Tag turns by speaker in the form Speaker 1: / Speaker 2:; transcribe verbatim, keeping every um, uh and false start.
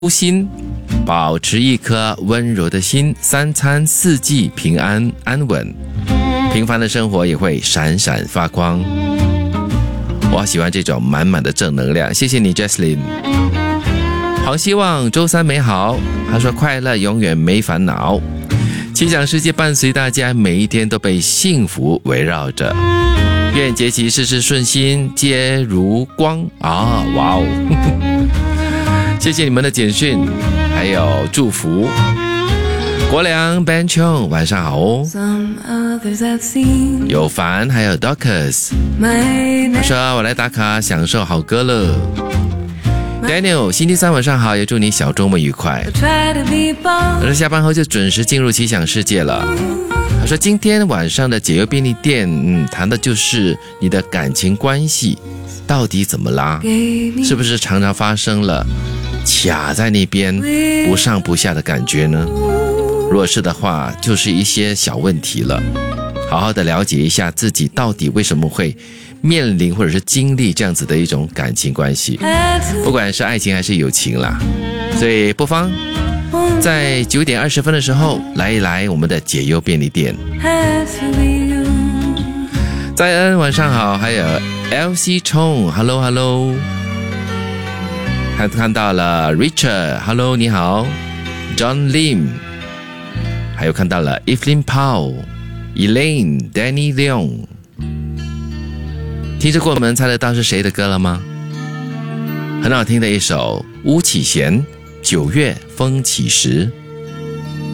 Speaker 1: 心，保持一颗温柔的心，三餐四季平安安稳，平凡的生活也会闪闪发光。我好喜欢这种满满的正能量，谢谢你 Jesslyn。 好希望周三美好，他说快乐永远没烦恼，气象世界伴随大家每一天都被幸福围绕着，愿节气事事顺心，皆如光啊！哇哦，谢谢你们的简讯还有祝福。国良 Ben Chong 晚上好哦。有凡还有 Docus， 他说我来打卡享受好歌了。Daniel 星期三晚上好，也祝你小周末愉快。他说下班后就准时进入奇想世界了。他说今天晚上的解忧便利店嗯，谈的就是你的感情关系到底怎么啦，是不是常常发生了卡在那边不上不下的感觉呢？如果是的话，就是一些小问题了，好好的了解一下自己到底为什么会面临或者是经历这样子的一种感情关系，不管是爱情还是友情啦。所以不妨在九点二十分的时候来一来我们的解忧便利店。在恩晚上好，还有 L C 冲 Hello Hello， 还看到了 Richard Hello 你好 John Lim， 还有看到了 Evelyn Powell Elaine Danny Leong。听着过门猜得到是谁的歌了吗？很好听的一首巫启贤九月风起时。